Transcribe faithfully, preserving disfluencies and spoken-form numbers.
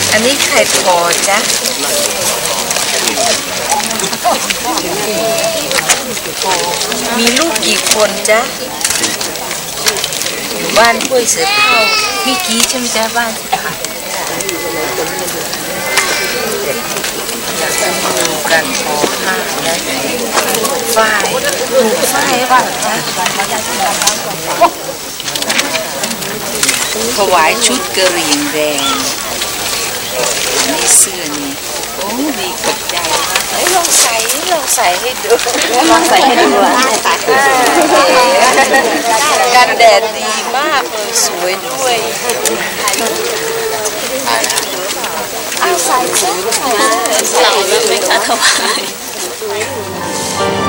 อันนี้ไข่ทอดจ้ะมีลูกกี่คนจ๊ะอยู่บ้านห้วยเสือเท่าพี่กี้ใช่ไหมจ๊ะบ้านค่ะดูกันทอผ้าและฝ้ายปลูกฝ้ายบ้างจ๊ะถวายชุดกระเหรี่ยงแดงนี่เสื้อนี่โอ้ดีกับใจเฮ้ยลองใส่ลองใส่ให้ดูลองใส่ให้ดูอ่ะกันแดดดีมากเลยสวยด้วยเอาใส่เสื้อใส่แล้วไม่กล้าถวาย